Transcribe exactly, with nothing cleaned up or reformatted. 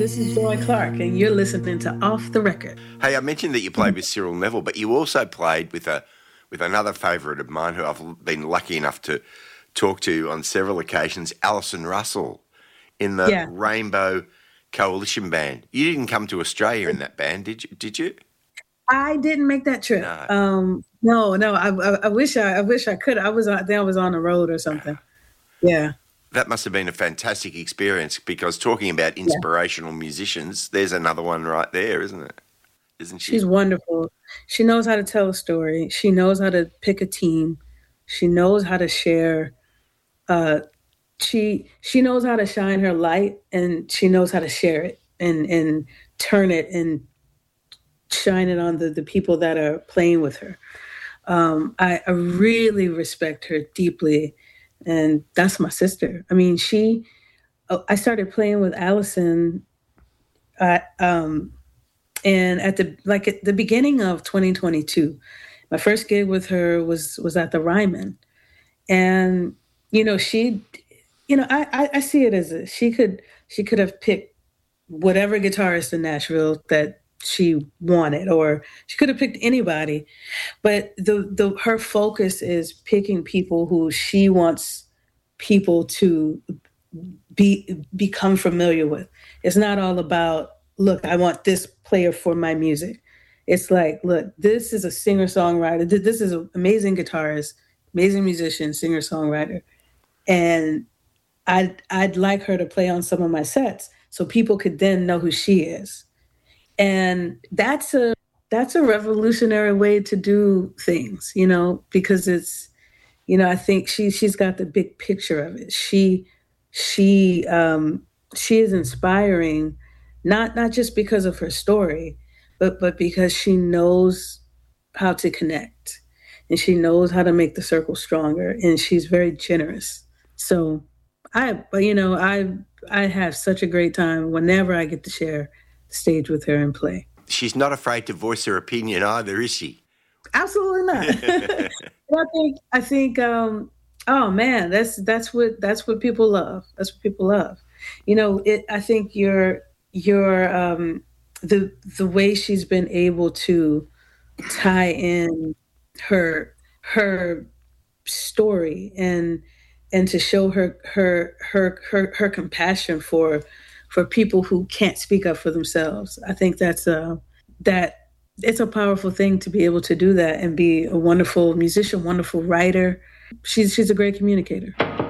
this is Joy Clark, and you're listening to Off the Record. Hey, I mentioned that you played with Cyril Neville, but you also played with a with another favourite of mine who I've been lucky enough to talk to on several occasions, Alison Russell, in the Yeah. Rainbow Coalition Band. You didn't come to Australia in that band, did you? Did you? I didn't make that trip. No. Um, no, no. I, I, I wish I, I wish I could. I was on, then I was on the road or something. Yeah. That must have been a fantastic experience, because talking about inspirational yeah. musicians, there's another one right there, isn't it? Isn't she? She's wonderful. She knows how to tell a story. She knows how to pick a team. She knows how to share. Uh, she she knows how to shine her light, and she knows how to share it and and turn it and shine it on the, the people that are playing with her. Um, I, I really respect her deeply. And that's my sister. I mean, she, I started playing with Alison uh, um, and at the, like at the beginning of twenty twenty-two, my first gig with her was, was at the Ryman. And, you know, she, you know, I, I, I see it as a, she could, she could have picked whatever guitarist in Nashville that she wanted, or she could have picked anybody, but the the her focus is picking people who she wants people to be become familiar with. It's not all about, look, I want this player for my music. It's like, look, this is a singer-songwriter. This is an amazing guitarist, amazing musician, singer-songwriter, and I'd I'd like her to play on some of my sets so people could then know who she is. And that's a that's a revolutionary way to do things, you know, because it's, you know, I think she she's got the big picture of it. She she um, she is inspiring, not not just because of her story, but but because she knows how to connect, and she knows how to make the circle stronger, and she's very generous. So I, you know, I I have such a great time whenever I get to share stage with her and play. She's not afraid to voice her opinion either, is she? Absolutely not. I think I think um oh man, that's that's what that's what people love. That's what people love. You know, it I think your your um the the way she's been able to tie in her her story and and to show her her her her, her compassion for for people who can't speak up for themselves. I think that's a, that it's a powerful thing to be able to do that and be a wonderful musician, wonderful writer. She's she's a great communicator.